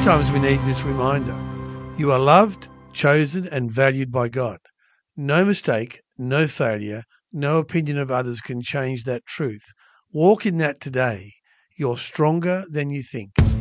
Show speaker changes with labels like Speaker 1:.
Speaker 1: Sometimes we need this reminder. You are loved, chosen, and valued by God. No mistake, no failure, no opinion of others can change that truth. Walk in that today. You're stronger than you think.